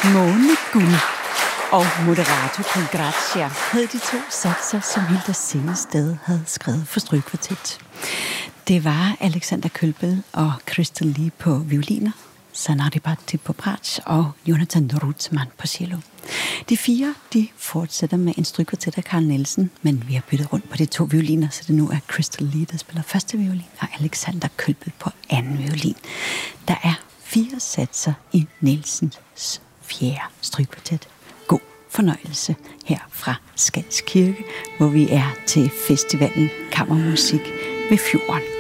Måneguld og Moderato con Grazia havde de to satser, som Hilda Sindested havde skrevet for Strygekvartet. Det var Alexander Kølbel og Crystal Lee på violiner, Sanari Bhatti på bratsch og Jonathan Rutzmann på cello. De fire, de fortsætter med en strygekvartet af Carl Nielsen, men vi har byttet rundt på de to violiner, så det nu er Crystal Lee, der spiller første violin, og Alexander Kølbel på anden violin. Der er 4 satser i Nielsens 4. strygekvartet. God fornøjelse her fra Skals Kirke, hvor vi er til festivalen Kammermusik ved fjorden.